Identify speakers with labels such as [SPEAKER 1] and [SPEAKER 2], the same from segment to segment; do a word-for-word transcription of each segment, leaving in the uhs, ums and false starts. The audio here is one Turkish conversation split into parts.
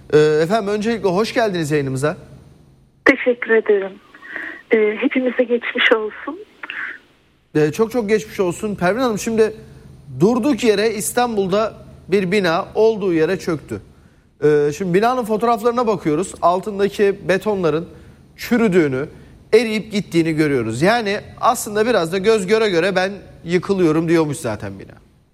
[SPEAKER 1] Efendim öncelikle hoş geldiniz yayınımıza.
[SPEAKER 2] Teşekkür ederim. Ee, hepimize geçmiş olsun.
[SPEAKER 1] Ee, çok çok geçmiş olsun. Pervin Hanım, şimdi durduk yere İstanbul'da bir bina olduğu yere çöktü. Ee, şimdi binanın fotoğraflarına bakıyoruz. Altındaki betonların çürüdüğünü, eriyip gittiğini görüyoruz. Yani aslında biraz da göz göre göre ben yıkılıyorum diyormuş zaten bina.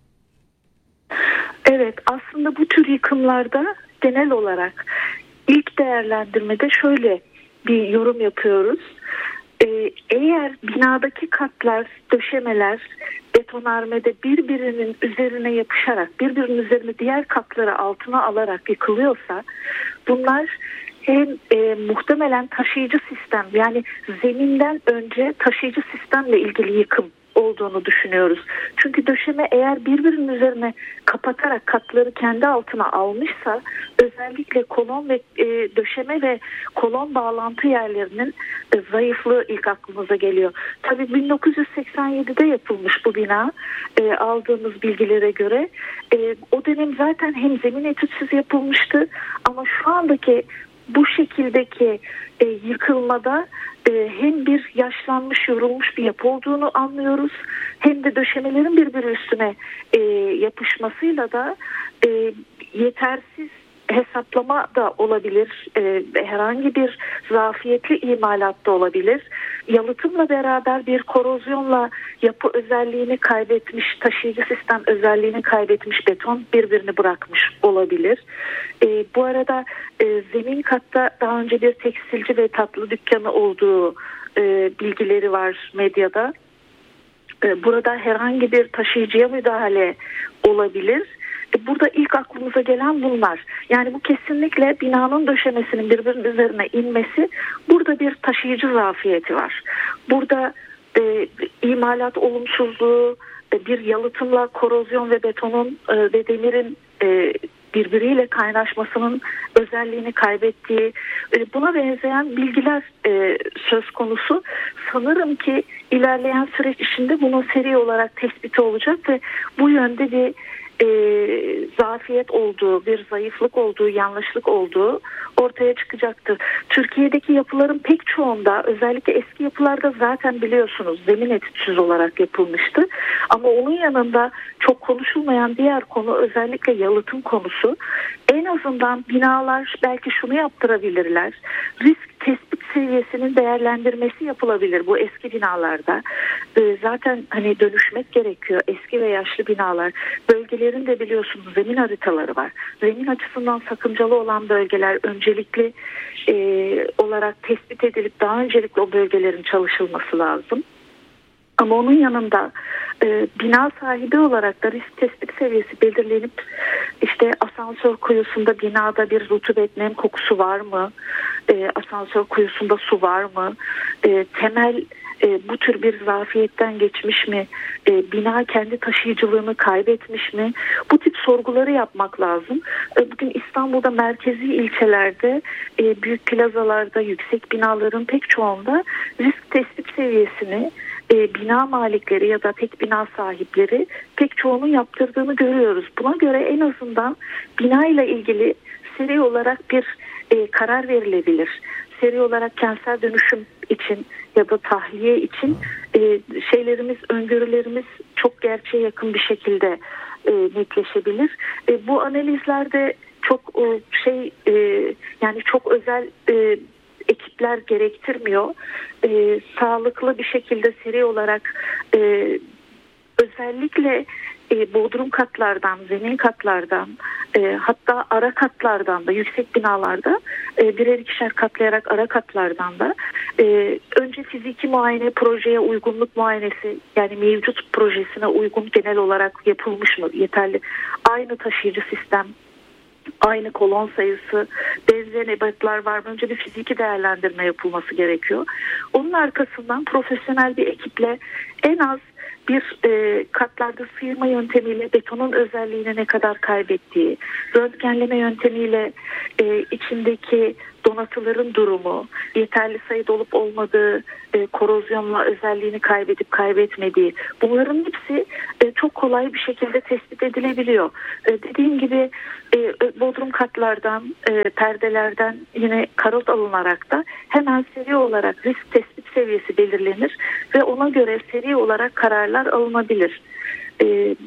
[SPEAKER 2] Evet, aslında bu tür yıkımlarda genel olarak ilk değerlendirmede şöyle bir yorum yapıyoruz. Ee, eğer binadaki katlar, döşemeler betonarmede birbirinin üzerine yapışarak, birbirinin üzerine diğer katları altına alarak yıkılıyorsa bunlar hem e, muhtemelen taşıyıcı sistem, yani zeminden önce taşıyıcı sistemle ilgili yıkım olduğunu düşünüyoruz. Çünkü döşeme eğer birbirinin üzerine kapatarak katları kendi altına almışsa, özellikle kolon ve e, döşeme ve kolon bağlantı yerlerinin e, zayıflığı ilk aklımıza geliyor. Tabii bin dokuz yüz seksen yedide yapılmış bu bina, e, aldığımız bilgilere göre. E, o dönem zaten hem zemin etütsüz yapılmıştı, ama şu andaki bu şekildeki e, yıkılmada e, hem bir yaşlanmış, yorulmuş bir yapı olduğunu anlıyoruz, hem de döşemelerin birbiri üstüne e, yapışmasıyla da e, yetersiz hesaplama da olabilir, e, herhangi bir zafiyetli imalat da olabilir. Yalıtımla beraber bir korozyonla yapı özelliğini kaybetmiş, taşıyıcı sistem özelliğini kaybetmiş beton birbirini bırakmış olabilir. E, bu arada e, zemin katta daha önce bir tekstilci ve tatlı dükkanı olduğu e, bilgileri var medyada. E, burada herhangi bir taşıyıcıya müdahale olabilir. Burada ilk aklımıza gelen bunlar. Yani bu kesinlikle binanın döşemesinin birbirinin üzerine inmesi, burada bir taşıyıcı zafiyeti var. Burada e, imalat olumsuzluğu, e, bir yalıtımla korozyon ve betonun e, ve demirin e, birbiriyle kaynaşmasının özelliğini kaybettiği, e, buna benzeyen bilgiler e, söz konusu. Sanırım ki ilerleyen süreç içinde bunun seri olarak tespiti olacak ve bu yönde bir E, zafiyet olduğu, bir zayıflık olduğu, yanlışlık olduğu ortaya çıkacaktır. Türkiye'deki yapıların pek çoğunda, özellikle eski yapılarda zaten biliyorsunuz zemin etütsüz olarak yapılmıştı. Ama onun yanında çok konuşulmayan diğer konu özellikle yalıtım konusu. En azından binalar belki şunu yaptırabilirler: risk tespit seviyesinin değerlendirmesi yapılabilir bu eski binalarda. Ee, zaten hani dönüşmek gerekiyor eski ve yaşlı binalar. Bölgelerin de biliyorsunuz zemin haritaları var. Zemin açısından sakıncalı olan bölgeler öncelikli e, olarak tespit edilip daha öncelikle o bölgelerin çalışılması lazım. Ama onun yanında e, bina sahibi olarak da risk tespit seviyesi belirlenip, işte asansör kuyusunda binada bir rutubet, nem kokusu var mı? E, asansör kuyusunda su var mı? E, temel e, bu tür bir zafiyetten geçmiş mi? E, bina kendi taşıyıcılığını kaybetmiş mi? Bu tip sorguları yapmak lazım. E, bugün İstanbul'da merkezi ilçelerde, e, büyük plazalarda, yüksek binaların pek çoğunda risk tespit seviyesini E, bina malikleri ya da tek bina sahipleri pek çoğunun yaptırdığını görüyoruz. Buna göre en azından bina ile ilgili seri olarak bir e, karar verilebilir. Seri olarak kentsel dönüşüm için ya da tahliye için e, şeylerimiz, öngörülerimiz çok gerçeğe yakın bir şekilde e, netleşebilir. E, bu analizlerde çok e, şey e, yani çok özel e, ekipler gerektirmiyor. Ee, sağlıklı bir şekilde seri olarak e, özellikle e, bodrum katlardan, zemin katlardan, e, hatta ara katlardan da, yüksek binalarda e, birer ikişer katlayarak ara katlardan da e, önce fiziki muayene, projeye uygunluk muayenesi, yani mevcut projesine uygun genel olarak yapılmış mı, yeterli, aynı taşıyıcı sistem, aynı kolon sayısı, benzeyen ebatlar var mı? Önce bir fiziki değerlendirme yapılması gerekiyor. Onun arkasından profesyonel bir ekiple en az bir e, katlarda sıyırma yöntemiyle betonun özelliğini ne kadar kaybettiği, röntgenleme yönetimiyle e, içindeki donatıların durumu, yeterli sayıda olup olmadığı, e, korozyonla özelliğini kaybedip kaybetmediği, bunların hepsi e, çok kolay bir şekilde tespit edilebiliyor. E, dediğim gibi e, bodrum katlardan, e, perdelerden yine karot alınarak da hemen seri olarak risk tespit seviyesi belirlenir ve ona göre seri olarak kararlar alınabilir. E,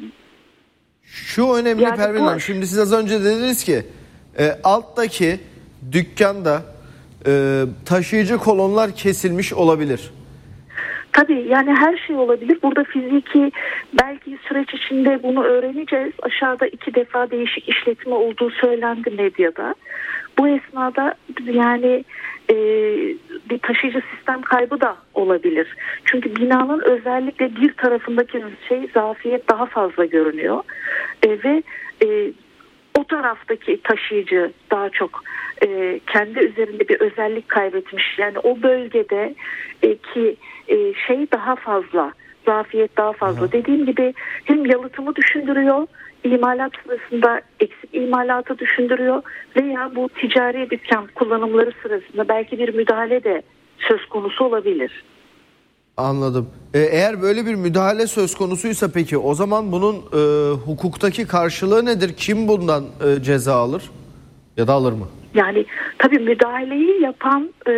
[SPEAKER 1] Şu önemli
[SPEAKER 2] yani
[SPEAKER 1] Pervin
[SPEAKER 2] bu...
[SPEAKER 1] Hanım. Şimdi siz az önce dediniz ki e, alttaki dükkanda e, taşıyıcı kolonlar kesilmiş olabilir.
[SPEAKER 2] Tabii yani her şey olabilir. Burada fiziki belki süreç içinde bunu öğreneceğiz. Aşağıda iki defa değişik işletme olduğu söylendi medyada. Bu esnada yani e, bir taşıyıcı sistem kaybı da olabilir. Çünkü binanın özellikle bir tarafındaki şey zafiyet daha fazla görünüyor. E, ve e, o taraftaki taşıyıcı daha çok e, kendi üzerinde bir özellik kaybetmiş. Yani o bölgede e, ki e, şey daha fazla, zafiyet daha fazla. Hı. Dediğim gibi hem yalıtımı düşündürüyor, imalat sırasında eksik imalatı düşündürüyor veya bu ticari dükkan kullanımları sırasında belki bir müdahale de söz konusu olabilir.
[SPEAKER 1] Anladım. Ee, eğer böyle bir müdahale söz konusuysa peki o zaman bunun e, hukuktaki karşılığı nedir? Kim bundan e, ceza alır ya da alır mı?
[SPEAKER 2] Yani tabii müdahaleyi yapan e,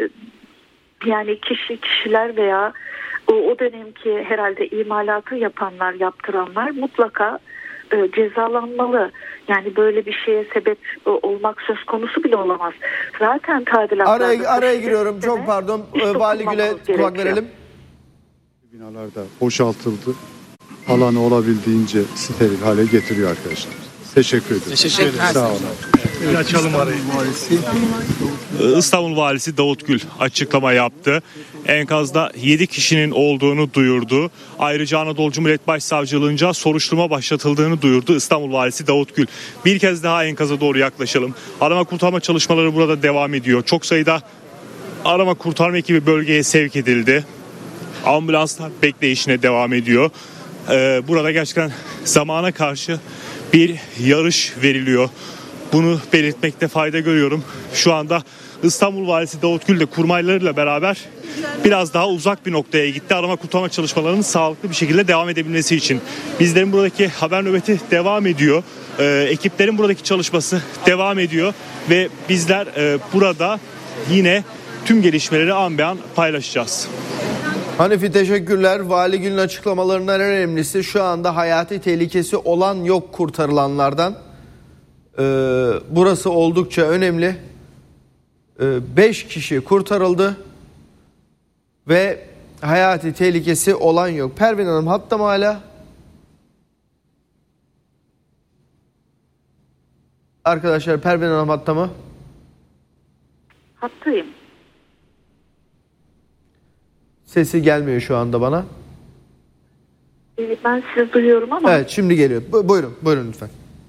[SPEAKER 2] yani kişi kişiler veya o, o dönemki herhalde imalatı yapanlar, yaptıranlar mutlaka e, cezalanmalı. Yani böyle bir şeye sebep e, olmak söz konusu bile olamaz. Zaten tadilatlarda...
[SPEAKER 1] Araya, araya giriyorum. Çok pardon. Vali Gül'e kulak verelim.
[SPEAKER 3] Binalarda boşaltıldı. Alanı olabildiğince steril hale getiriyor arkadaşlar. Teşekkür ederim.
[SPEAKER 4] Teşekkür ederim.
[SPEAKER 3] Sağ olun.
[SPEAKER 4] Bir açalım arayı. İstanbul Valisi Davut Gül açıklama yaptı. Enkazda yedi kişinin olduğunu duyurdu. Ayrıca Anadolu Cumhuriyet Başsavcılığınca soruşturma başlatıldığını duyurdu İstanbul Valisi Davut Gül. Bir kez daha enkaza doğru yaklaşalım. Arama kurtarma çalışmaları burada devam ediyor. Çok sayıda arama kurtarma ekibi bölgeye sevk edildi. Ambulanslar bekleyişine devam ediyor. Ee, burada gerçekten zamana karşı bir yarış veriliyor. Bunu belirtmekte fayda görüyorum. Şu anda İstanbul Valisi Davut Gül de kurmaylarıyla beraber biraz daha uzak bir noktaya gitti. Arama kurtarma çalışmalarının sağlıklı bir şekilde devam edebilmesi için. Bizlerin buradaki haber nöbeti devam ediyor. Ee, ekiplerin buradaki çalışması devam ediyor. Ve bizler e, burada yine tüm gelişmeleri an be an paylaşacağız.
[SPEAKER 1] Hanifi teşekkürler. Vali Gül'ün açıklamalarından en önemlisi şu anda hayati tehlikesi olan yok kurtarılanlardan. Ee, burası oldukça önemli. beş ee, kişi kurtarıldı ve hayati tehlikesi olan yok. Pervin Hanım hatta mı hala? Arkadaşlar Pervin Hanım hatta mı?
[SPEAKER 2] Hattayım.
[SPEAKER 1] Sesi gelmiyor şu anda bana.
[SPEAKER 2] Evet, ben sizi duyuyorum ama.
[SPEAKER 1] Evet şimdi geliyor. Bu, buyurun, buyurun lütfen.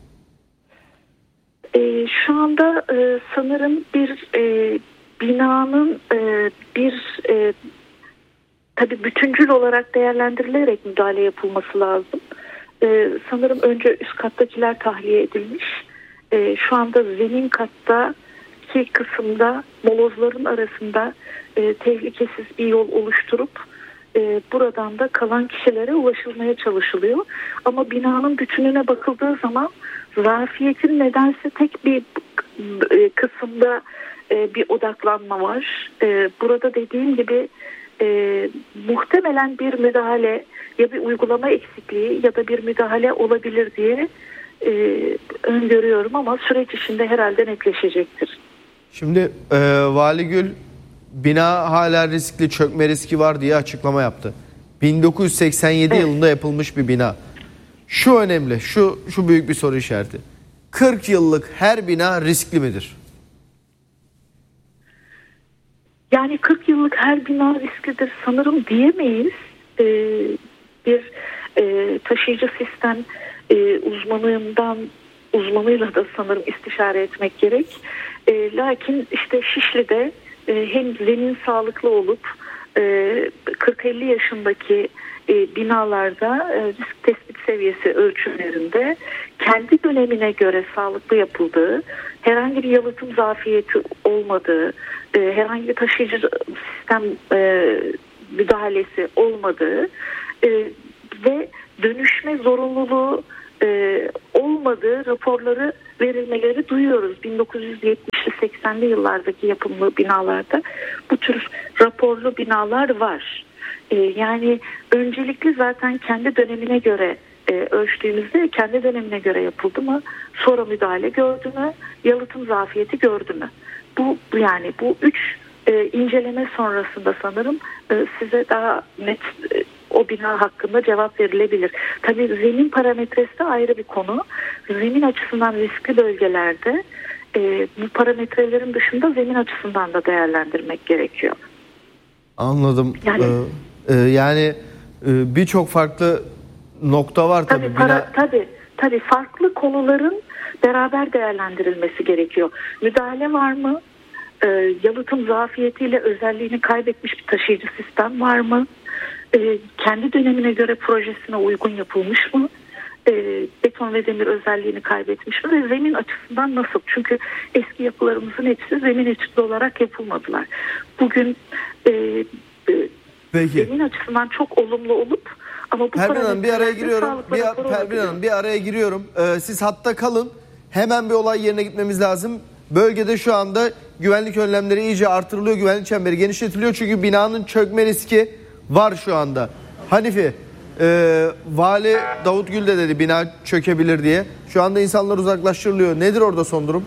[SPEAKER 2] Ee, şu anda e, sanırım bir e, binanın e, bir e, tabii bütüncül olarak değerlendirilerek müdahale yapılması lazım. E, sanırım önce üst kattakiler tahliye edilmiş. E, şu anda zemin kattaki kısımda molozların arasında e, tehlikesiz bir yol oluşturup e, buradan da kalan kişilere ulaşılmaya çalışılıyor. Ama binanın bütününe bakıldığı zaman zafiyetin nedense tek bir e, kısımda e, bir odaklanma var. E, burada dediğim gibi e, muhtemelen bir müdahale ya bir uygulama eksikliği ya da bir müdahale olabilir diye e, öngörüyorum ama süreç içinde herhalde netleşecektir.
[SPEAKER 1] Şimdi e, Vali Gül bina hala riskli, çökme riski var diye açıklama yaptı. bin dokuz yüz seksen yedi evet. yılında yapılmış bir bina. Şu önemli, şu şu büyük bir soru işareti. kırk yıllık her bina riskli midir?
[SPEAKER 2] Yani kırk yıllık her bina risklidir sanırım diyemeyiz. Ee, bir e, taşıyıcı sistem e, uzmanından uzmanıyla da sanırım istişare etmek gerek. E, lakin işte Şişli'de e, hem zemin sağlıklı olup e, kırk elli yaşındaki e, binalarda e, risk tespit seviyesi ölçümlerinde kendi dönemine göre sağlıklı yapıldığı, herhangi bir yalıtım zafiyeti olmadığı, e, herhangi bir taşıyıcı sistem e, müdahalesi olmadığı e, ve dönüşme zorunluluğu e, olmadığı raporları verilmeleri duyuyoruz. bin dokuz yüz yetmişli seksenli yıllardaki yapımlı binalarda bu tür raporlu binalar var. E, yani öncelikli zaten kendi dönemine göre e, ölçtüğümüzde kendi dönemine göre yapıldı mı, sonra müdahale gördü mü, yalıtım zafiyeti gördü mü? Bu yani bu üç e, inceleme sonrasında sanırım e, size daha net e, o bina hakkında cevap verilebilir. Tabii zemin parametresi de ayrı bir konu. Zemin açısından riskli bölgelerde e, bu parametrelerin dışında zemin açısından da değerlendirmek gerekiyor.
[SPEAKER 1] Anladım.
[SPEAKER 2] Yani,
[SPEAKER 1] ee, e, yani e, birçok farklı nokta var tabii.
[SPEAKER 2] Tabii, para,
[SPEAKER 1] bina...
[SPEAKER 2] tabii, tabii farklı konuların beraber değerlendirilmesi gerekiyor. Müdahale var mı? Ee, yalıtım zafiyetiyle özelliğini kaybetmiş bir taşıyıcı sistem var mı? Ee, kendi dönemine göre projesine uygun yapılmış mı? Ee, beton ve demir özelliğini kaybetmiş mi? Ve zemin açısından nasıl? Çünkü eski yapılarımızın hepsi zemin içinde olarak yapılmadılar. Bugün e, e, zemin açısından çok olumlu olup ama bu
[SPEAKER 1] Pervin Hanım bir araya giriyorum. Bir, Pervin Hanım bir araya giriyorum. Ee, siz hatta kalın. Hemen bir olay yerine gitmemiz lazım. Bölgede şu anda güvenlik önlemleri iyice artırılıyor. Güvenlik çemberi genişletiliyor. Çünkü binanın çökme riski var şu anda. Hanifi, e, Vali Davut Gül de dedi bina çökebilir diye. Şu anda insanlar uzaklaştırılıyor. Nedir orada son durum?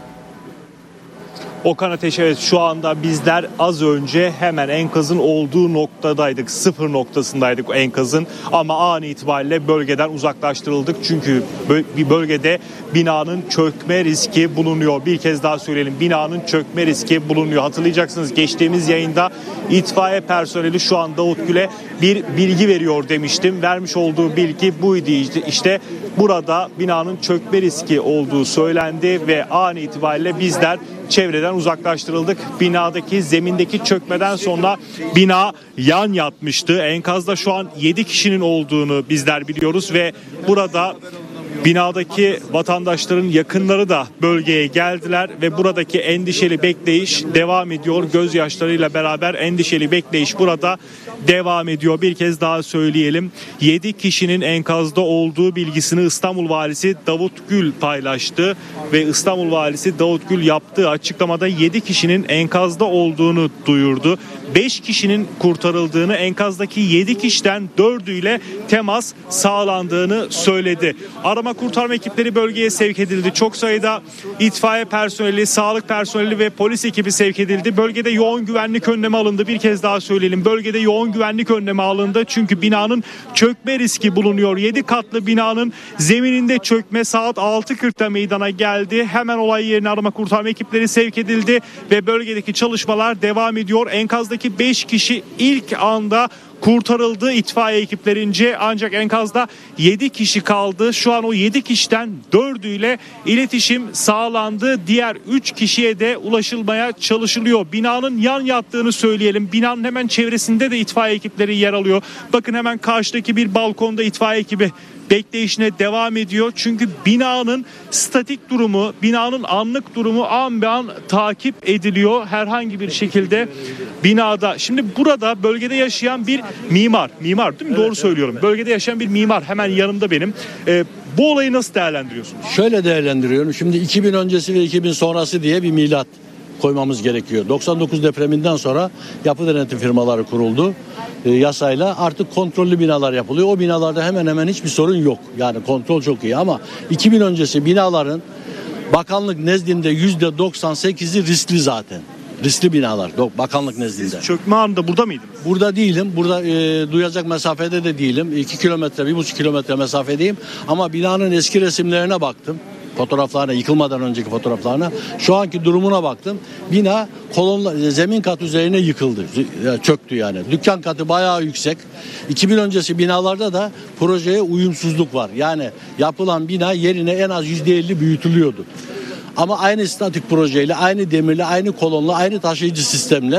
[SPEAKER 4] Okan Ateş, evet, şu anda bizler az önce hemen enkazın olduğu noktadaydık. Sıfır noktasındaydık enkazın ama an itibariyle bölgeden uzaklaştırıldık. Çünkü bir bölgede binanın çökme riski bulunuyor. Bir kez daha söyleyelim, binanın çökme riski bulunuyor. Hatırlayacaksınız, geçtiğimiz yayında itfaiye personeli şu an Davut Gül'e bir bilgi veriyor demiştim. Vermiş olduğu bilgi buydu. İşte burada binanın çökme riski olduğu söylendi ve an itibariyle bizler çevreden uzaklaştırıldık. Binadaki zemindeki çökmeden sonra bina yan yatmıştı. Enkazda şu an yedi kişinin olduğunu bizler biliyoruz ve burada binadaki vatandaşların yakınları da bölgeye geldiler ve buradaki endişeli bekleyiş devam ediyor. Gözyaşlarıyla beraber endişeli bekleyiş burada devam ediyor. Bir kez daha söyleyelim. yedi kişinin enkazda olduğu bilgisini İstanbul Valisi Davut Gül paylaştı ve İstanbul Valisi Davut Gül yaptığı açıklamada yedi kişinin enkazda olduğunu duyurdu. beş kişinin kurtarıldığını, enkazdaki yedi kişiden dördüyle temas sağlandığını söyledi. Arama kurtarma ekipleri bölgeye sevk edildi. Çok sayıda itfaiye personeli, sağlık personeli ve polis ekibi sevk edildi. Bölgede yoğun güvenlik önlemi alındı. Bir kez daha söyleyelim. Bölgede yoğun güvenlik önlemi alındı. Çünkü binanın çökme riski bulunuyor. yedi katlı binanın zemininde çökme saat altı kırkta meydana geldi. Hemen olay yerine arama kurtarma ekipleri sevk edildi ve bölgedeki çalışmalar devam ediyor. Enkazdaki beş kişi ilk anda kurtarıldı itfaiye ekiplerince, ancak enkazda yedi kişi kaldı. Şu an o yedi kişiden dördüyle iletişim sağlandı. Diğer üç kişiye de ulaşılmaya çalışılıyor. Binanın yan yattığını söyleyelim. Binanın hemen çevresinde de itfaiye ekipleri yer alıyor. Bakın hemen karşıdaki bir balkonda itfaiye ekibi bekleyişine devam ediyor. Çünkü binanın statik durumu, binanın anlık durumu an be an takip ediliyor herhangi bir şekilde binada. Şimdi burada bölgede yaşayan bir mimar, mimar değil mi? Evet, Doğru evet, söylüyorum. Evet. Bölgede yaşayan bir mimar hemen yanımda benim. Ee, bu olayı nasıl değerlendiriyorsunuz?
[SPEAKER 5] Şöyle değerlendiriyorum. Şimdi iki bin öncesi ve iki bin sonrası diye bir milat koymamız gerekiyor. doksan dokuz depreminden sonra yapı denetim firmaları kuruldu. E, yasayla artık kontrollü binalar yapılıyor. O binalarda hemen hemen hiçbir sorun yok. Yani kontrol çok iyi ama iki bin öncesi binaların bakanlık nezdinde yüzde doksan sekizi riskli zaten. Riskli binalar bakanlık nezdinde.
[SPEAKER 4] Siz çökme anında burada mıydınız?
[SPEAKER 5] Burada değilim. Burada e, duyacak mesafede de değilim. iki kilometre, bir buçuk kilometre mesafedeyim. Ama binanın eski resimlerine baktım. Fotoğraflarına, yıkılmadan önceki fotoğraflarına, şu anki durumuna baktım. Bina kolonla, zemin kat üzerine yıkıldı, çöktü yani. Dükkan katı bayağı yüksek. iki bin öncesi binalarda da projeye uyumsuzluk var. Yani yapılan bina yerine en az yüzde elli büyütülüyordu. Ama aynı statik projeyle, aynı demirle, aynı kolonla, aynı taşıyıcı sistemle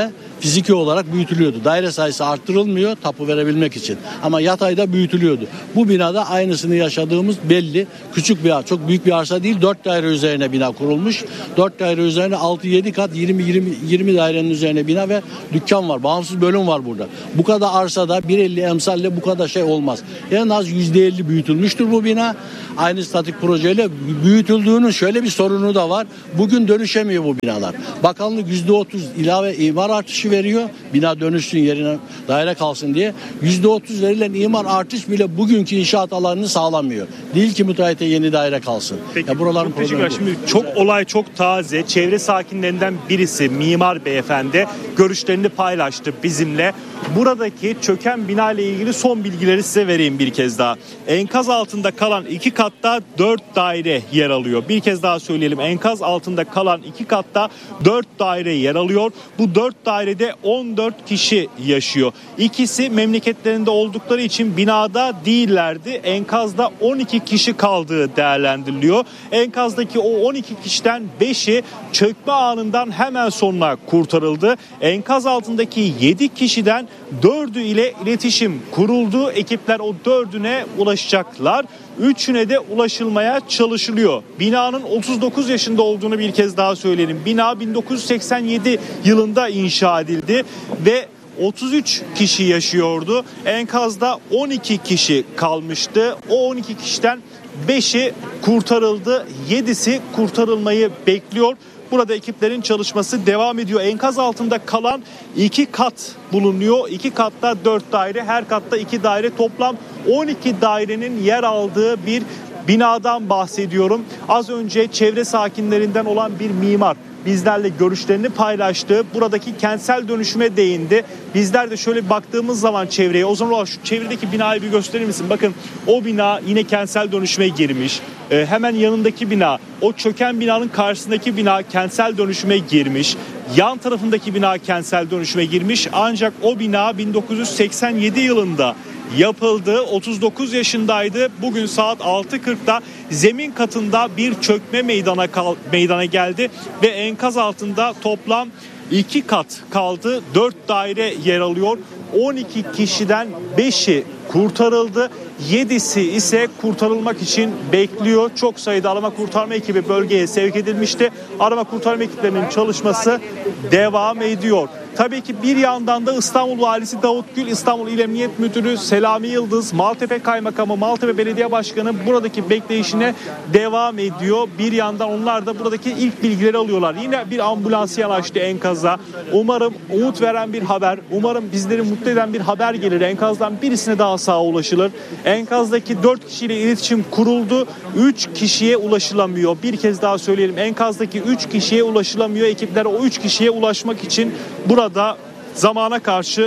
[SPEAKER 5] fiziki olarak büyütülüyordu. Daire sayısı arttırılmıyor tapu verebilmek için. Ama yatayda büyütülüyordu. Bu binada aynısını yaşadığımız belli. Küçük bir, çok büyük bir arsa değil. dört daire üzerine bina kurulmuş. dört daire üzerine altı yedi kat yirmi yirmi dairenin üzerine bina ve dükkan var. Bağımsız bölüm var burada. Bu kadar arsada bir elli emsalle bu kadar şey olmaz. En az yüzde elli büyütülmüştür bu bina. Aynı statik projeyle büyütüldüğünün şöyle bir sorunu da var. Bugün dönüşemiyor bu binalar. Bakanlık yüzde otuz ilave imar artışı veriyor. Bina dönüşsün yerine daire kalsın diye. yüzde otuz verilen imar artış bile bugünkü inşaat alanını sağlamıyor. Değil ki müteahhite yeni daire kalsın.
[SPEAKER 4] Peki,
[SPEAKER 5] ya buraların
[SPEAKER 4] çok teşekkürler. Şimdi çok olay çok taze. Çevre sakinlerinden birisi mimar beyefendi görüşlerini paylaştı bizimle. Buradaki çöken bina ile ilgili son bilgileri size vereyim bir kez daha. Enkaz altında kalan iki katta dört daire yer alıyor. Bir kez daha söyleyelim. Enkaz altında kalan iki katta dört daire yer alıyor. Bu dört dairede on dört kişi yaşıyor. İkisi memleketlerinde oldukları için binada değillerdi. Enkazda on iki kişi kaldığı değerlendiriliyor. Enkazdaki o on iki kişiden beşi çökme anından hemen sonra kurtarıldı. Enkaz altındaki yedi kişiden dördü ile iletişim kuruldu. Ekipler o dördüne ulaşacaklar. Üçüne de ulaşılmaya çalışılıyor. Binanın otuz dokuz yaşında olduğunu bir kez daha söyleyelim. Bina bin dokuz yüz seksen yedi yılında inşa edildi ve otuz üç kişi yaşıyordu. Enkazda on iki kişi kalmıştı. O on iki kişiden beşi kurtarıldı. yedisi kurtarılmayı bekliyor. Burada ekiplerin çalışması devam ediyor. Enkaz altında kalan iki kat bulunuyor. İki katta dört daire, her katta iki daire, toplam on iki dairenin yer aldığı bir binadan bahsediyorum. Az önce çevre sakinlerinden olan bir mimar bizlerle görüşlerini paylaştı. Buradaki kentsel dönüşüme değindi. Bizler de şöyle baktığımız zaman çevreye, o zaman şu çevredeki binayı bir gösterir misin? Bakın o bina yine kentsel dönüşüme girmiş. Ee, hemen yanındaki bina, o çöken binanın karşısındaki bina kentsel dönüşüme girmiş. Yan tarafındaki bina kentsel dönüşüme girmiş. Ancak o bina bin dokuz yüz seksen yedi yılında yapıldı. otuz dokuz yaşındaydı. Bugün saat altı kırkta zemin katında bir çökme meydana kal- meydana geldi ve enkaz altında toplam iki kat kaldı. dört daire yer alıyor. on iki kişiden beşi kurtarıldı. yedisi ise kurtarılmak için bekliyor. Çok sayıda arama kurtarma ekibi bölgeye sevk edilmişti. Arama kurtarma ekiplerinin çalışması devam ediyor. Tabii ki bir yandan da İstanbul Valisi Davut Gül, İstanbul İl Emniyet Müdürü Selami Yıldız, Maltepe Kaymakamı, Maltepe Belediye Başkanı buradaki bekleyişine devam ediyor. Bir yandan onlar da buradaki ilk bilgileri alıyorlar. Yine bir ambulans yanaştı enkaza. Umarım umut veren bir haber, umarım bizleri mutlu eden bir haber gelir. Enkazdan birisine daha sağ ulaşılır. Enkazdaki dört kişiyle iletişim kuruldu. üç kişiye ulaşılamıyor. Bir kez daha söyleyelim. Enkazdaki üç kişiye ulaşılamıyor. Ekipler o üç kişiye ulaşmak için burada zamana karşı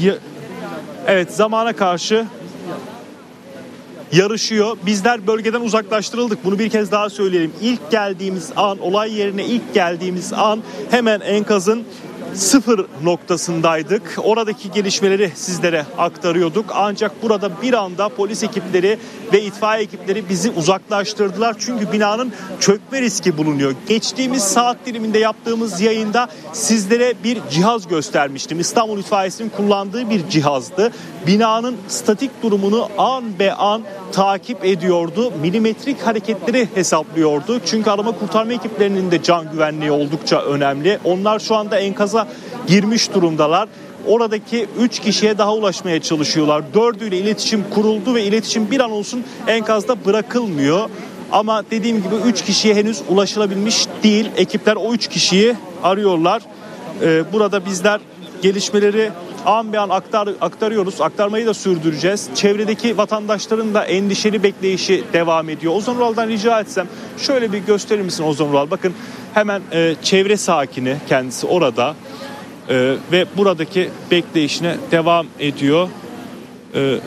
[SPEAKER 4] evet zamana karşı yarışıyor. Bizler bölgeden uzaklaştırıldık. Bunu bir kez daha söyleyelim. İlk geldiğimiz an, olay yerine ilk geldiğimiz an hemen enkazın sıfır noktasındaydık. Oradaki gelişmeleri sizlere aktarıyorduk. Ancak burada bir anda polis ekipleri ve itfaiye ekipleri bizi uzaklaştırdılar. Çünkü binanın çökme riski bulunuyor. Geçtiğimiz saat diliminde yaptığımız yayında sizlere bir cihaz göstermiştim. İstanbul İtfaiyesi'nin kullandığı bir cihazdı. Binanın statik durumunu an be an takip ediyordu. Milimetrik hareketleri hesaplıyordu. Çünkü arama kurtarma ekiplerinin de can güvenliği oldukça önemli. Onlar şu anda enkaza girmiş durumdalar. Oradaki üç kişiye daha ulaşmaya çalışıyorlar. dördüyle iletişim kuruldu ve iletişim bir an olsun enkazda bırakılmıyor. Ama dediğim gibi üç kişiye henüz ulaşılabilmiş değil. Ekipler o üç kişiyi arıyorlar. Ee, burada bizler gelişmeleri an be an aktar, aktarıyoruz. Aktarmayı da sürdüreceğiz. Çevredeki vatandaşların da endişeli bekleyişi devam ediyor. Ozan Ural'dan rica etsem şöyle bir gösterir misin Ozan Ural? Bakın hemen e, çevre sakini kendisi orada e, ve buradaki bekleyişine devam ediyor. E,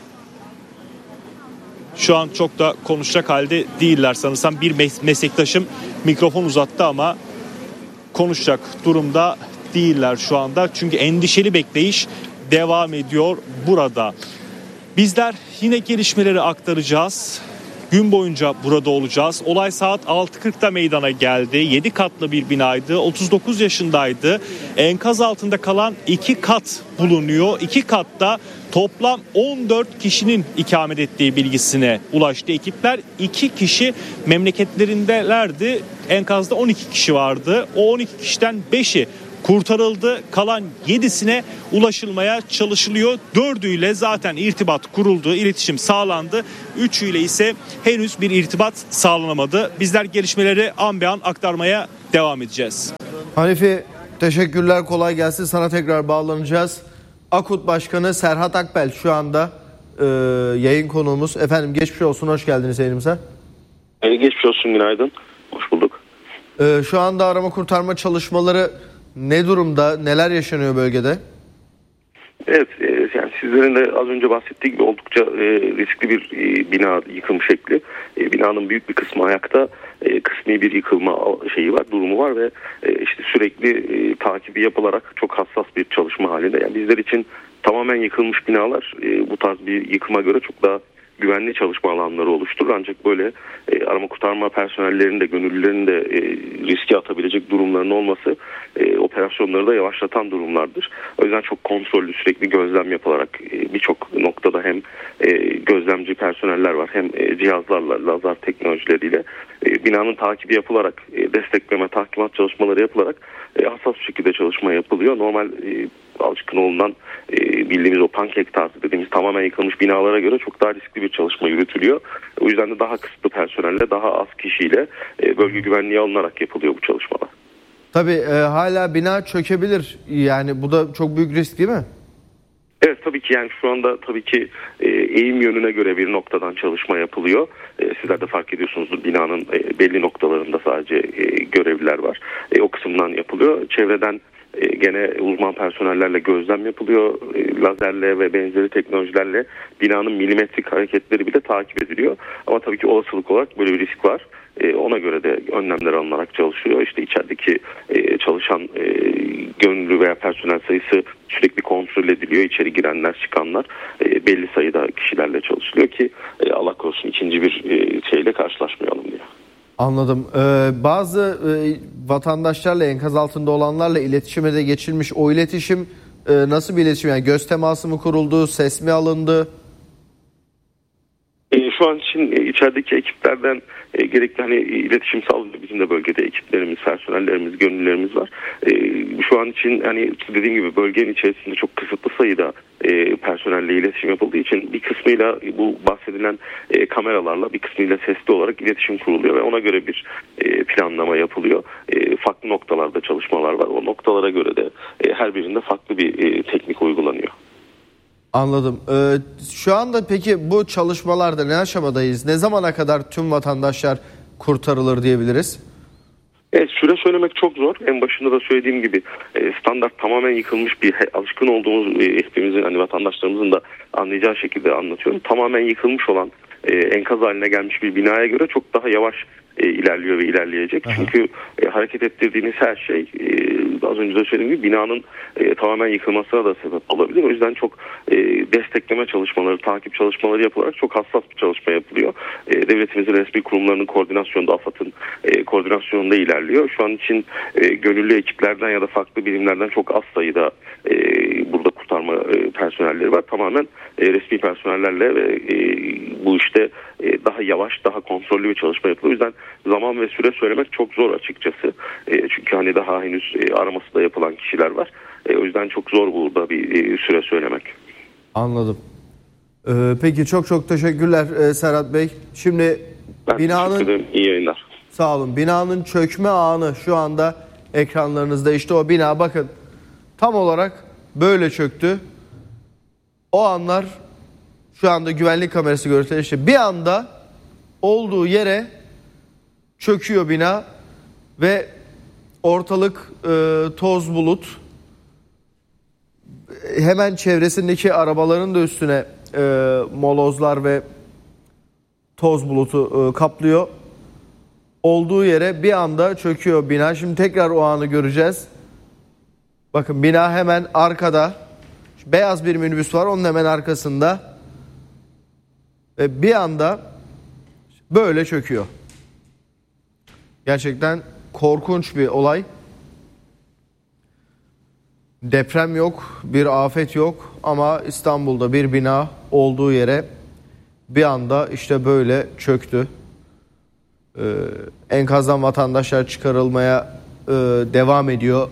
[SPEAKER 4] şu an çok da konuşacak halde değiller sanırsam. Bir mes- meslektaşım mikrofon uzattı ama konuşacak durumda değiller şu anda. Çünkü endişeli bekleyiş devam ediyor burada. Bizler yine gelişmeleri aktaracağız. gün boyunca burada olacağız. Olay saat altı kırkta meydana geldi. yedi katlı bir binaydı. otuz dokuz yaşındaydı. Enkaz altında kalan iki kat bulunuyor. İki katta toplam on dört kişinin ikamet ettiği bilgisine ulaştı ekipler. iki kişi memleketlerindelerdi. Enkazda on iki kişi vardı. O on iki kişiden beşi kurtarıldı. Kalan yedisine ulaşılmaya çalışılıyor. Dördüyle zaten irtibat kuruldu, iletişim sağlandı. Üçüyle ise henüz bir irtibat sağlanamadı. Bizler gelişmeleri an be an aktarmaya devam edeceğiz.
[SPEAKER 1] Hanifi, teşekkürler, kolay gelsin. Sana tekrar bağlanacağız. AKUT Başkanı Serhat Akbel şu anda e, yayın konuğumuz. Efendim geçmiş olsun, hoş geldiniz yayınımıza.
[SPEAKER 6] E, geçmiş olsun, günaydın. Hoş bulduk.
[SPEAKER 1] E, şu anda arama kurtarma çalışmaları ne durumda? Neler yaşanıyor bölgede?
[SPEAKER 6] Evet, e, yani sizlerin de az önce bahsettiği gibi oldukça e, riskli bir e, bina yıkım şekli. E, binanın büyük bir kısmı ayakta, e, kısmi bir yıkılma şeyi var, durumu var ve e, işte sürekli e, takibi yapılarak çok hassas bir çalışma halinde. Yani bizler için tamamen yıkılmış binalar e, bu tarz bir yıkıma göre çok daha güvenli çalışma alanları oluşturur. Ancak böyle e, arama kurtarma personellerinin de gönüllülerin de e, riske atabilecek durumların olması e, operasyonları da yavaşlatan durumlardır. O yüzden çok kontrollü, sürekli gözlem yapılarak e, birçok noktada hem e, gözlemci personeller var, hem e, cihazlarla, lazer teknolojileriyle e, binanın takibi yapılarak, e, destekleme, tahkimat çalışmaları yapılarak e, hassas bir şekilde çalışma yapılıyor. Normal e, alışkın olunan e, bildiğimiz o pankek tarzı dediğimiz tamamen yıkılmış binalara göre çok daha riskli bir çalışma yürütülüyor. O yüzden de daha kısıtlı personelle, daha az kişiyle e, bölge güvenliği alınarak yapılıyor bu çalışmalar.
[SPEAKER 1] Tabii e, hala bina çökebilir. Yani bu da çok büyük risk değil mi?
[SPEAKER 6] Evet, tabii ki yani şu anda tabii ki e, eğim yönüne göre bir noktadan çalışma yapılıyor. E, sizler de fark ediyorsunuzdur, binanın e, belli noktalarında sadece e, görevliler var. E, o kısımdan yapılıyor. Çevreden e, gene uzman personellerle gözlem yapılıyor. E, lazerle ve benzeri teknolojilerle binanın milimetrik hareketleri bile takip ediliyor. Ama tabii ki olasılık olarak böyle bir risk var. E, ona göre de önlemler alınarak çalışıyor. İşte içerideki e, çalışan e, gönüllü veya personel sayısı sürekli kontrol ediliyor. İçeri girenler, çıkanlar e, belli sayıda kişilerle çalışılıyor ki e, Allah korusun ikinci bir e, şeyle karşılaşmayalım diye.
[SPEAKER 1] Anladım. Ee, bazı e, vatandaşlarla, enkaz altında olanlarla iletişime de geçilmiş. O iletişim e, nasıl bir iletişim? Yani göz teması mı kuruldu, ses mi alındı?
[SPEAKER 6] E, şu an için e, içerideki ekiplerden e, gerekli hani iletişim sağlıyor. Bizim de bölgede ekiplerimiz, personellerimiz, gönüllülerimiz var. E, şu an için hani dediğim gibi bölgenin içerisinde çok kısıtlı sayıda e, personelle iletişim yapıldığı için bir kısmıyla bu bahsedilen e, kameralarla, bir kısmıyla sesli olarak iletişim kuruluyor ve ona göre bir e, planlama yapılıyor. E, farklı noktalarda çalışmalar var. O noktalara göre de e, her birinde farklı bir e, teknik uygulanıyor.
[SPEAKER 1] Anladım. Ee, şu anda peki bu çalışmalarda ne aşamadayız? Ne zamana kadar tüm vatandaşlar kurtarılır diyebiliriz?
[SPEAKER 6] Evet, süre söylemek çok zor. En başında da söylediğim gibi standart tamamen yıkılmış bir, alışkın olduğumuz hepimizin, hani vatandaşlarımızın da anlayacağı şekilde anlatıyorum. Tamamen yıkılmış olan enkaz haline gelmiş bir binaya göre çok daha yavaş e, ilerliyor ve ilerleyecek. Aha. Çünkü e, hareket ettirdiğiniz her şey e, az önce de söylediğim gibi binanın e, tamamen yıkılmasına da sebep olabilir. O yüzden çok e, destekleme çalışmaları, takip çalışmaları yapılarak çok hassas bir çalışma yapılıyor. E, devletimizin resmi kurumlarının koordinasyonunda, AFAD'ın e, koordinasyonunda ilerliyor. Şu an için e, gönüllü ekiplerden ya da farklı birimlerden çok az sayıda e, burada kurtarma e, personelleri var. Tamamen e, resmi personellerle ve e, bu işte e, daha yavaş, daha kontrollü bir çalışma yapılıyor. O yüzden zaman ve süre söylemek çok zor açıkçası. E, çünkü hani daha henüz e, araması da yapılan kişiler var. E, o yüzden çok zor burada bir e, süre söylemek.
[SPEAKER 1] Anladım. Ee, peki çok çok teşekkürler e, Serhat Bey. Şimdi
[SPEAKER 6] ben
[SPEAKER 1] binanın
[SPEAKER 6] iyi yayınlar.
[SPEAKER 1] Sağ olun. Binanın çökme anı şu anda ekranlarınızda. İşte o bina, bakın tam olarak böyle çöktü. O anlar şu anda güvenlik kamerası görüntüleri, işte bir anda olduğu yere çöküyor bina ve ortalık e, toz bulut. Hemen çevresindeki arabaların da üstüne e, molozlar ve toz bulutu e, kaplıyor. Olduğu yere bir anda çöküyor bina. Şimdi tekrar o anı göreceğiz. Bakın bina hemen arkada. Beyaz bir minibüs var, onun hemen arkasında. Ve bir anda böyle çöküyor. Gerçekten korkunç bir olay. Deprem yok, bir afet yok ama İstanbul'da bir bina olduğu yere bir anda işte böyle çöktü. Ee, enkazdan vatandaşlar çıkarılmaya e, devam ediyor.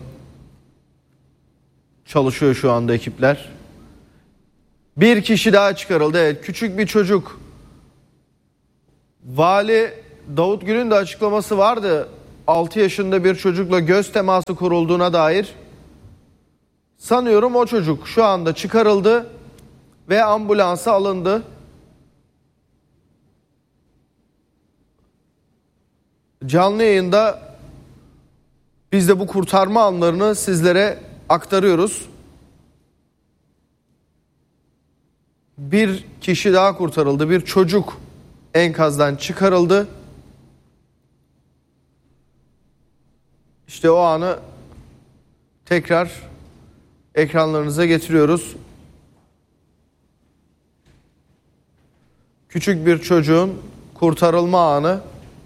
[SPEAKER 1] Çalışıyor şu anda ekipler. Bir kişi daha çıkarıldı. Evet, küçük bir çocuk. Vali Davut Gül'ün de açıklaması vardı. altı yaşında bir çocukla göz teması kurulduğuna dair. Sanıyorum o çocuk şu anda çıkarıldı ve ambulansa alındı. Canlı yayında biz de bu kurtarma anlarını sizlere aktarıyoruz. Bir kişi daha kurtarıldı. Bir çocuk enkazdan çıkarıldı. İşte o anı tekrar ekranlarınıza getiriyoruz. Küçük bir çocuğun kurtarılma anı.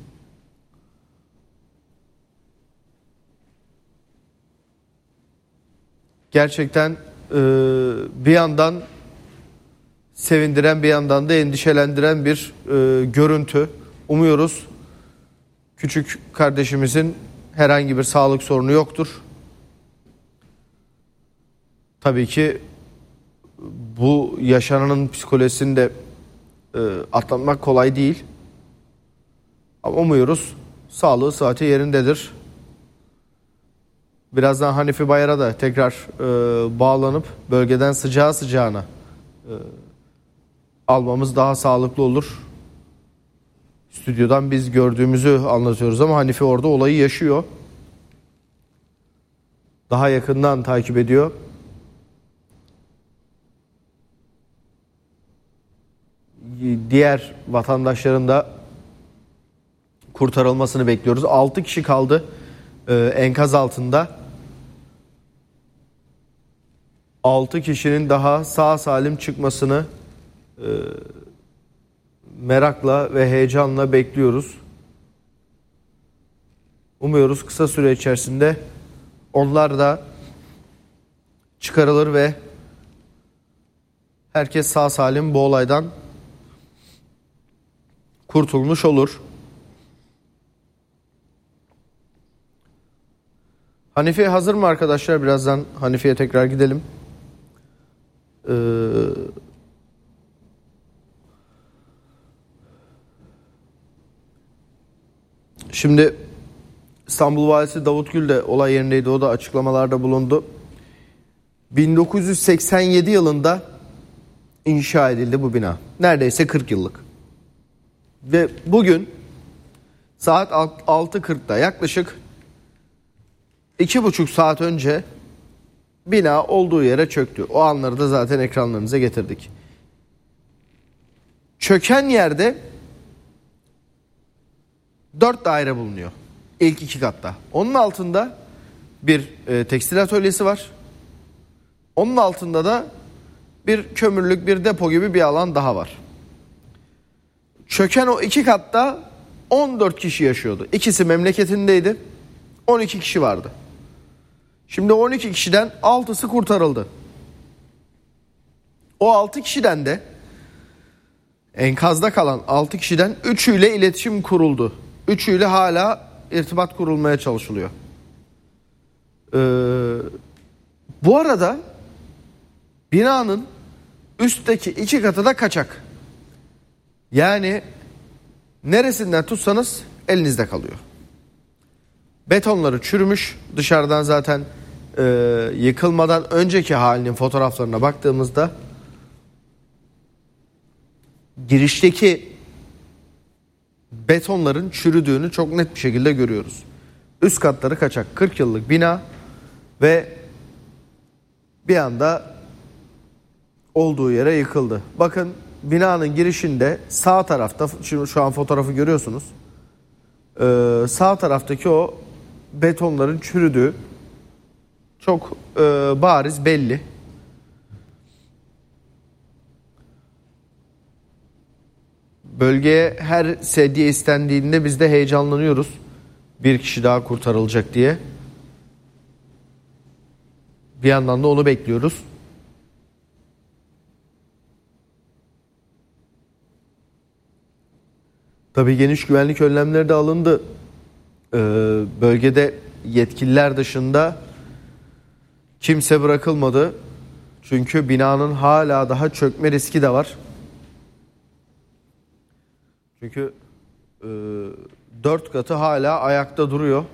[SPEAKER 1] Gerçekten e, bir yandan sevindiren, bir yandan da endişelendiren bir e, görüntü. Umuyoruz küçük kardeşimizin herhangi bir sağlık sorunu yoktur. Tabii ki bu yaşananın psikolojisini de e, atlatmak kolay değil. Ama umuyoruz sağlığı sıhhati yerindedir. Birazdan Hanifi Bayar'a da tekrar e, bağlanıp bölgeden sıcağı sıcağına e, almamız daha sağlıklı olur. Stüdyodan biz gördüğümüzü anlatıyoruz ama Hanifi orada olayı yaşıyor. Daha yakından takip ediyor. Diğer vatandaşların da kurtarılmasını bekliyoruz. altı kişi kaldı e, enkaz altında. altı kişinin daha sağ salim çıkmasını e, merakla ve heyecanla bekliyoruz. Umuyoruz kısa süre içerisinde onlar da çıkarılır ve herkes sağ salim bu olaydan kurtulmuş olur. Hanife hazır mı arkadaşlar? Birazdan Hanife'ye tekrar gidelim. Ee, şimdi İstanbul Valisi Davut Gül de olay yerindeydi. O da açıklamalarda bulundu. bin dokuz yüz seksen yedi yılında inşa edildi bu bina. Neredeyse kırk yıllık. Ve bugün saat altı kırkta yaklaşık iki buçuk saat önce bina olduğu yere çöktü. O anları da zaten ekranlarınıza getirdik. Çöken yerde dört daire bulunuyor. İlk iki katta. Onun altında bir e, tekstil atölyesi var. Onun altında da bir kömürlük, bir depo gibi bir alan daha var. Çöken o iki katta on dört kişi yaşıyordu. İkisi memleketindeydi. on iki kişi vardı. Şimdi on iki kişiden altısı kurtarıldı. O altı kişiden de enkazda kalan altı kişiden üçüyle iletişim kuruldu. Üçüyle hala irtibat kurulmaya çalışılıyor. Ee, bu arada binanın üstteki iki katı da kaçak. Yani neresinden tutsanız elinizde kalıyor. Betonları çürümüş. Dışarıdan zaten e, yıkılmadan önceki halinin fotoğraflarına baktığımızda girişteki betonların çürüdüğünü çok net bir şekilde görüyoruz. Üst katları kaçak. kırk yıllık bina ve bir anda olduğu yere yıkıldı. Bakın binanın girişinde sağ tarafta, şimdi şu an fotoğrafı görüyorsunuz. Ee, sağ taraftaki o betonların çürüdüğü çok e, bariz belli. bölgeye her sedye istendiğinde biz de heyecanlanıyoruz. Bir kişi daha kurtarılacak diye. Bir yandan da onu bekliyoruz. Tabii geniş güvenlik önlemleri de alındı. Ee, bölgede yetkililer dışında kimse bırakılmadı. Çünkü binanın hala daha çökme riski de var. Çünkü e, dört katı hala ayakta duruyor.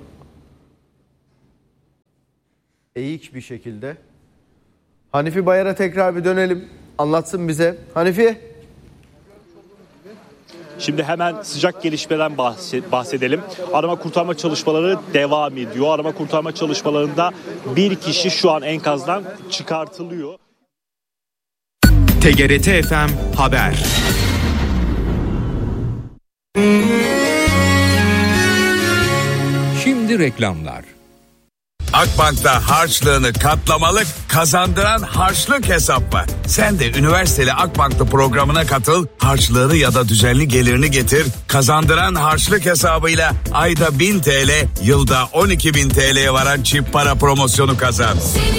[SPEAKER 1] Eğik bir şekilde. Hanifi Bayar'a tekrar bir dönelim. Anlatsın bize. Hanifi.
[SPEAKER 4] Şimdi hemen sıcak gelişmeden bahsedelim. Arama kurtarma çalışmaları devam ediyor. Arama kurtarma çalışmalarında bir kişi şu an enkazdan çıkartılıyor.
[SPEAKER 7] T G R T F M Haber.
[SPEAKER 8] Şimdi reklamlar.
[SPEAKER 9] Akbank'ta harçlığını katlamalı kazandıran harçlık hesap var. Sen de üniversiteli Akbank'ta programına katıl, harçlığını ya da düzenli gelirini getir, kazandıran harçlık hesabıyla ayda bin TL, yılda on iki bin TL'ye varan çift para promosyonu kazan.